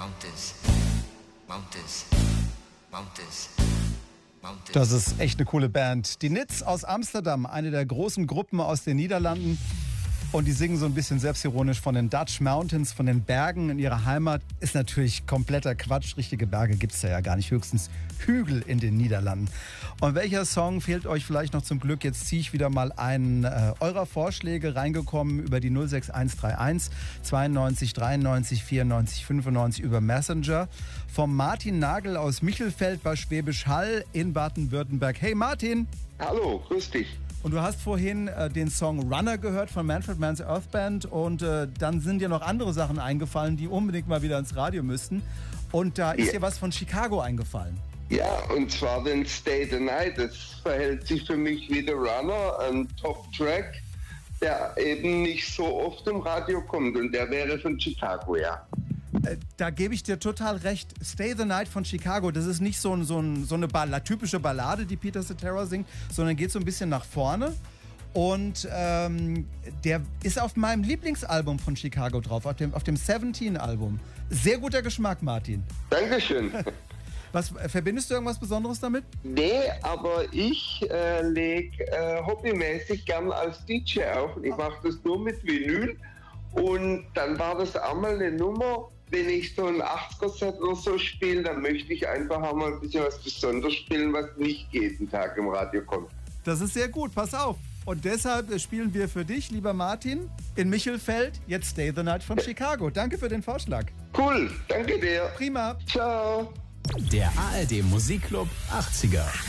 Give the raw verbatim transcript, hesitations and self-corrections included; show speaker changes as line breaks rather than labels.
Mountains, Mountains, Mountains, Mountains.
Das ist echt eine coole Band. Die Nits aus Amsterdam, eine der großen Gruppen aus den Niederlanden. Und die singen so ein bisschen selbstironisch von den Dutch Mountains, von den Bergen in ihrer Heimat. Ist natürlich kompletter Quatsch. Richtige Berge gibt es ja gar nicht. Höchstens Hügel in den Niederlanden. Und welcher Song fehlt euch vielleicht noch zum Glück? Jetzt ziehe ich wieder mal einen äh, eurer Vorschläge reingekommen über die null sechs eins drei eins zweiundneunzig dreiundneunzig vierundneunzig fünfundneunzig über Messenger. Vom Martin Nagel aus Michelfeld bei Schwäbisch Hall in Baden-Württemberg. Hey Martin!
Hallo, grüß dich.
Und du hast vorhin äh, den Song Runner gehört von Manfred Mann's Earth Band und äh, dann sind dir noch andere Sachen eingefallen, die unbedingt mal wieder ins Radio müssten. Und da ist
Ja.
dir was von Chicago eingefallen.
Ja, und zwar den Stay the Night. Das verhält sich für mich wie The Runner, ein Top-Track, der eben nicht so oft im Radio kommt. Und der wäre von Chicago, ja.
Äh, da gebe ich dir total recht. Stay the Night von Chicago, das ist nicht so, ein, so, ein, so eine Ball- typische Ballade, die Peter Cetera singt, sondern geht so ein bisschen nach vorne. Und ähm, der ist auf meinem Lieblingsalbum von Chicago drauf, auf dem, auf dem Seventeen-Album. Sehr guter Geschmack, Martin.
Dankeschön.
Was, äh, verbindest du irgendwas Besonderes damit?
Nee, aber ich äh, lege äh, hobbymäßig gern als D J auf. Ich mache das nur mit Vinyl. Und dann war das einmal eine Nummer, wenn ich so ein achtziger-Set oder so spiele, dann möchte ich einfach auch mal ein bisschen was Besonderes spielen, was nicht jeden Tag im Radio kommt.
Das ist sehr gut, pass auf. Und deshalb äh, spielen wir für dich, lieber Martin, in Michelfeld jetzt Stay the Night von Chicago. Danke für den Vorschlag.
Cool, danke dir.
Prima.
Ciao.
Der A R D Musikclub achtziger.